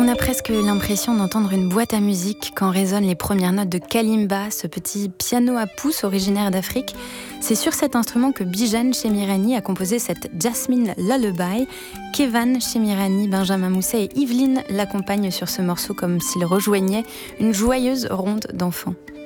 a presque l'impression d'entendre une boîte à musique quand résonnent les premières notes de kalimba, ce petit piano à pouce originaire d'Afrique. C'est sur cet instrument que Bijan Chemirani a composé cette Jasmine Lullaby. Kevan Chemirani, Benjamin Mousset et Yveline l'accompagnent sur ce morceau comme s'ils rejoignaient une joyeuse ronde d'enfants.